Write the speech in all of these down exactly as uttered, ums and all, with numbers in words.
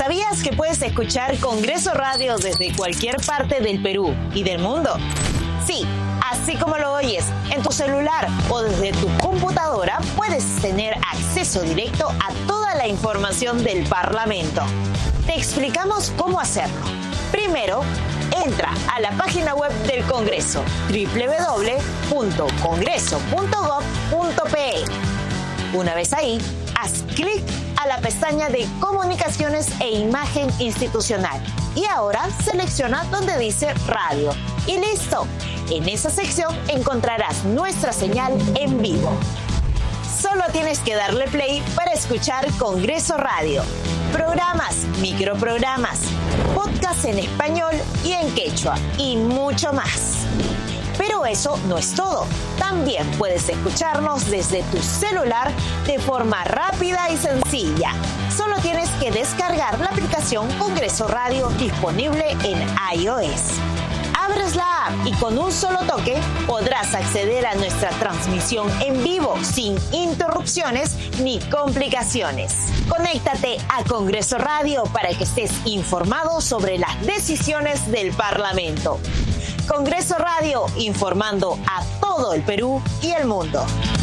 ¿Sabías que puedes escuchar Congreso Radio desde cualquier parte del Perú y del mundo? Sí, así como lo oyes, en tu celular o desde tu computadora puedes tener acceso directo a toda la información del Parlamento. Te explicamos cómo hacerlo. Primero, entra a la página web del Congreso, doble u doble u doble u punto congreso punto gob punto pe. Una vez ahí, haz clic a la pestaña de Comunicaciones e Imagen Institucional y ahora selecciona donde dice Radio y listo. En esa sección encontrarás nuestra señal en vivo. Solo tienes que darle play para escuchar Congreso Radio. Programas, microprogramas, podcasts en español y en quechua y mucho más. Pero eso no es todo. También puedes escucharnos desde tu celular de forma rápida y sencilla. Solo tienes que descargar la aplicación Congreso Radio disponible en iOS. Abres la app y con un solo toque podrás acceder a nuestra transmisión en vivo sin interrupciones ni complicaciones. Conéctate a Congreso Radio para que estés informado sobre las decisiones del Parlamento. Congreso Radio, informando a todo el Perú y el mundo.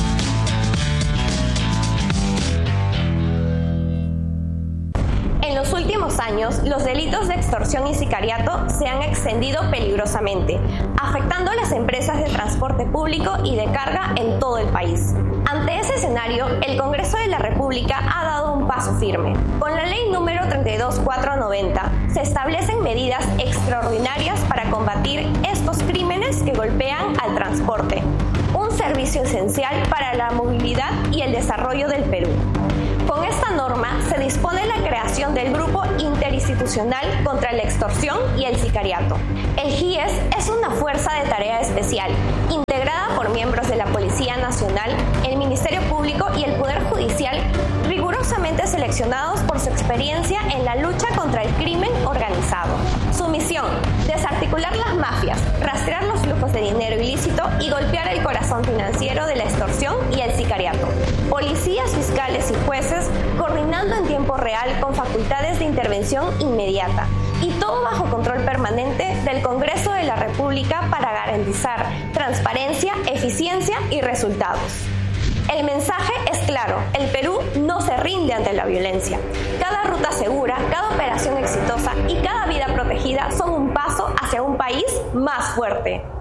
En los últimos años, los delitos de extorsión y sicariato se han extendido peligrosamente, afectando a las empresas de transporte público y de carga en todo el país. Ante ese escenario, el Congreso de la República ha dado un paso firme. Con la Ley número treinta y dos mil cuatrocientos noventa se establecen medidas extraordinarias para combatir estos crímenes que golpean al transporte, un servicio esencial para la movilidad y el desarrollo del Perú. Con esta norma se dispone la creación del Grupo Interinstitucional contra la Extorsión y el Sicariato. El G I E S es una fuerza de tarea especial, integrada por miembros de la Policía Nacional, el Ministerio Público y el Poder Judicial, rigurosamente seleccionados por su experiencia en la lucha contra el crimen organizado. Su misión: desarticular las mafias, rastrear los flujos de dinero ilícito y golpear el corazón financiero de la extorsión y el sicariato. Policías, fiscales y jueces coordinando en tiempo real con facultades de intervención inmediata y todo bajo control permanente del Congreso de la República para garantizar transparencia, eficiencia y resultados. El mensaje es claro: el Perú no se rinde ante la violencia. Cada ruta segura, cada operación exitosa y cada vida protegida son un paso hacia un país más fuerte.